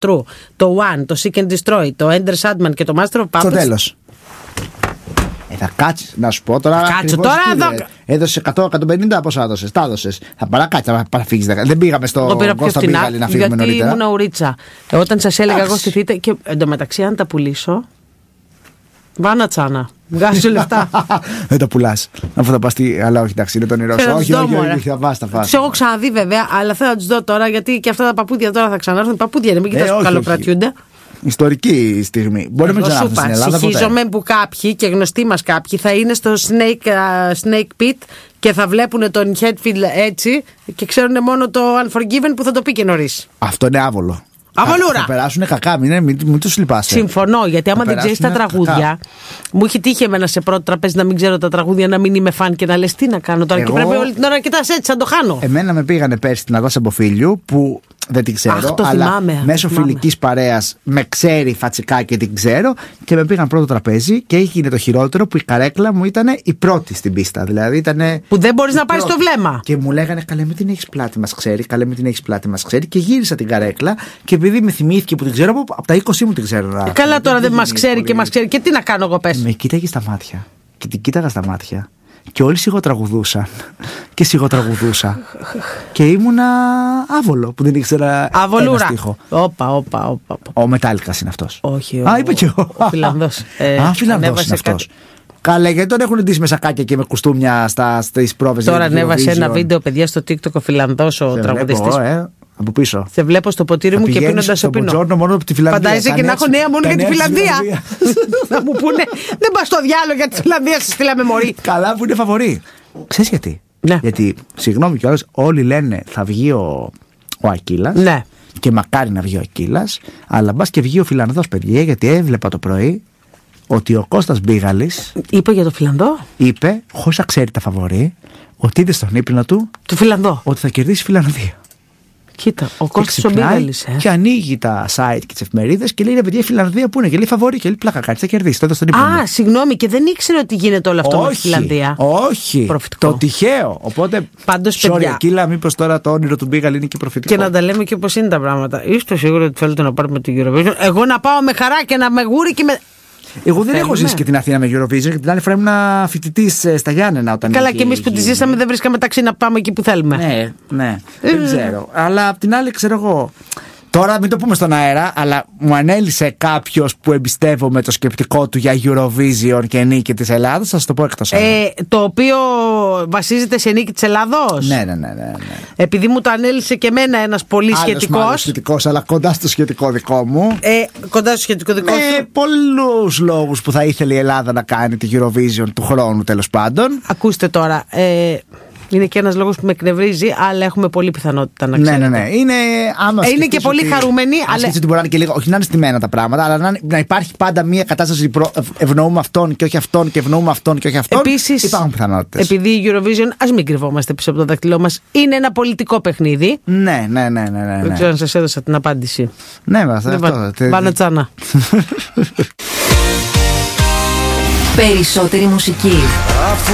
True, το One, το Seek and Destroy, το Ender Sandman και το Master of Puppets. Στο τέλος. Θα κάτσεις να σου πω τώρα. Κάτσω τώρα εδώ. Έδωσε 100-150, πόσα έδωσες? Τα έδωσες. Θα παρακάτσεις να παραφύγεις. Δεν πήγαμε στο Κώστα Μπίγαλη να φύγουμε νωρίτερα. Γιατί ήμουν ουρίτσα. Όταν σας έλεγα εγώ στηθείτε. Και εντωμεταξύ, αν τα πουλήσω. Βάνα τσάνα. Βγάζω λεφτά. Δεν τα πουλάς. Αφού θα πας. Αλλά όχι, εντάξει, είναι το όνειρό σου. Όχι, θα πας. Τους έχω ξαναδεί βέβαια, αλλά θέλω να τους δω τώρα γιατί και αυτά τα παππούδια τώρα θα ξανάρθουν. Παππούδια είναι, μην κοιτάς που καλοκρατιούνται. Ιστορική στιγμή. Μπορεί να μην ξανάρθουν στην Ελλάδα. Συγχύζομαι που κάποιοι και γνωστοί μας κάποιοι θα είναι στο Snake Pit και θα βλέπουν τον Hetfield έτσι και ξέρουν μόνο το Unforgiven που θα το πει και νωρίς. Αυτό είναι άβολο. Αβολούρα! Θα περάσουν κακά, μην τους λυπάσαι. Συμφωνώ, γιατί άμα δεν ξέρεις τα τραγούδια. Κακά. Μου έχει τύχει εμένα σε πρώτο τραπέζι να μην ξέρω τα τραγούδια, να μην είμαι φαν και να λες τι να κάνω τώρα. Και πρέπει όλη την ώρα να κοιτάς έτσι, να το χάνω. Εμένα με πήγανε πέρσι στην Αγώσα Μποφίλιου που δεν την ξέρω, αλλά μέσω φιλικής παρέας με ξέρει φατσικά και την ξέρω και με πήγαν πρώτο τραπέζι και έγινε το χειρότερο που η καρέκλα μου ήταν η πρώτη στην πίστα. Δηλαδή ήτανε που δεν μπορείς να πάρεις το βλέμμα. Και μου λέγανε καλέ με την έχεις πλάτη μας ξέρει, καλέ με την έχεις πλάτη μας ξέρει και γύρισα την καρέκλα και επειδή με θυμήθηκε που την ξέρω από τα 20 μου την ξέρω. Καλά τώρα δεν μας ξέρει και μας ξέρει και τι να κάνω εγώ πες. Με κοίταγε στα μάτια και την κοίταγα στα μάτια. Και όλοι σιγοτραγουδούσαν και σιγοτραγουδούσα και ήμουνα άβολο που δεν ήξερα ένα στίχο. Όπα. Ο Μετάλλικας είναι αυτός. Όχι. Είπε και εγώ. Ο Φιλανδός. Φιλανδός είναι αυτός. Καλά, γιατί τον έχουν ντύσει με σακάκια και με κουστούμια στις πρόβες. Τώρα ανέβασε ένα βίντεο, παιδιά, στο TikTok ο Φιλανδός, ο τραγουδιστής. Από πίσω. Σε βλέπω στο ποτήρι μου και πίνοντας το πίνω. Φαντάζεσαι και να έχω νέα μόνο για τη Φιλανδία. Να μου πούνε, δεν πας στο διάλογο για τη Φιλανδία, σε στείλαμε μωρή. Καλά που είναι φαβορί. Ξέρεις γιατί? Ναι. Γιατί, συγγνώμη κιόλας, όλοι λένε θα βγει ο Ακύλας. Ναι. Και μακάρι να βγει ο Ακύλας. Αλλά μπας και βγει ο Φιλανδός, παιδιά, γιατί έβλεπα το πρωί ότι ο Κώστας Μπίγαλης. Είπε για το Φιλανδό. Είπε, χωρίς να ξέρει τα φαβορί, ότι είδε στον ύπνο του. Το Φιλανδό. Ότι θα κερδίσει η Φιλανδία. Κοίτα, ο Κώστας ο Μπίγαλης. Και ανοίγει τα site και τις εφημερίδες και λέει ρε παιδιά η Φιλανδία που είναι. Και λέει φαβορί και λέει πλάκα κάτι, θα κερδίσει. Τότε στον ύπνο. Α, συγγνώμη, και δεν ήξερε ότι γίνεται όλο αυτό με τη Φιλανδία. Όχι. Προφητικό. Το τυχαίο. Οπότε. Πάντως, sorry, Ακύλα, μήπως τώρα το όνειρο του Μπίγαλη είναι και προφητικό. Και να τα λέμε και όπως είναι τα πράγματα. Είστε σίγουροι ότι θέλετε να πάρουμε την Eurovision? Εγώ να πάω με χαρά και να με γούρι και με. Εγώ δεν έχω ζήσει και την Αθήνα με Eurovision και την άλλη φορά ήμουν φοιτητής στα Γιάννενα όταν. Καλά, και εμείς που τη ζήσαμε δεν βρίσκαμε ταξί να πάμε εκεί που θέλουμε. Ναι. Δεν ξέρω. Αλλά απ' την άλλη, ξέρω εγώ. Τώρα μην το πούμε στον αέρα, αλλά μου ανέλησε κάποιος που εμπιστεύομαι το σκεπτικό του για Eurovision και νίκη της Ελλάδας. Θα σας το πω εκτός αέρα. Το οποίο βασίζεται σε νίκη της Ελλάδος. Ναι. Επειδή μου το ανέλησε και εμένα ένας πολύ σχετικός. Άλλος σχετικός, αλλά κοντά στο σχετικό δικό μου. Κοντά στο σχετικό δικό σου. Πολλούς λόγους που θα ήθελε η Ελλάδα να κάνει τη Eurovision του χρόνου, τέλος πάντων. Ακούστε τώρα. Είναι και ένας λόγος που με εκνευρίζει, αλλά έχουμε πολύ πιθανότητα να ξέρετε. Ναι. Είναι και πολύ χαρούμενοι. Αλλά ότι μπορεί να είναι και λίγο, όχι να είναι στημένα τα πράγματα, αλλά να υπάρχει πάντα μια κατάσταση που ευνοούμε αυτόν και όχι αυτόν και ευνοούμε αυτόν και όχι αυτόν. Επίσης, υπάρχουν πιθανότητες. Επειδή η Eurovision, ας μην κρυβόμαστε πίσω από το δάχτυλό μας, είναι ένα πολιτικό παιχνίδι. Ναι. Δεν ξέρω αν σας έδωσα την απάντηση. Ναι, αυτό. Βάνα τσάνα. Περισσότερη μουσική.